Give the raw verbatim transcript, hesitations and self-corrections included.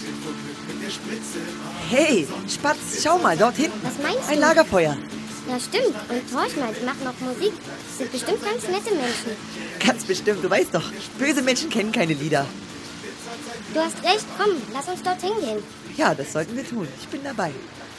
Hey, Spatz, schau mal, dort hinten. Was meinst du? Ein Lagerfeuer. Ja, stimmt. Und horch mal, die machen auch Musik. Das sind bestimmt ganz nette Menschen. Ganz bestimmt, du weißt doch, böse Menschen kennen keine Lieder. Du hast recht, komm, lass uns dorthin gehen. Ja, das sollten wir tun. Ich bin dabei.